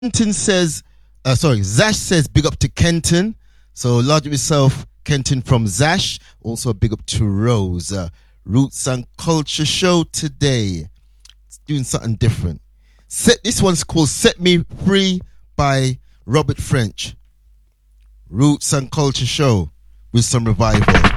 Kenton says, Zash says, big up to Kenton. So, large of yourself, Kenton from Zash. Also, big up to Rose. Roots and Culture Show today. It's doing something different. This one's called Set Me Free by Robert French. Roots and Culture Show with some revival.